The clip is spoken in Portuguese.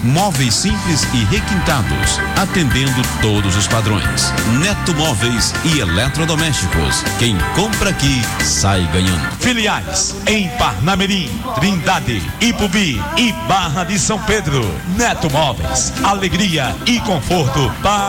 móveis simples e requintados, atendendo todos os padrões. Neto Móveis e Eletrodomésticos. Quem compra aqui, sai ganhando. Filiais em Parnamirim, Trindade, Ipubi e Barra de São Pedro. Neto Móveis, alegria e conforto para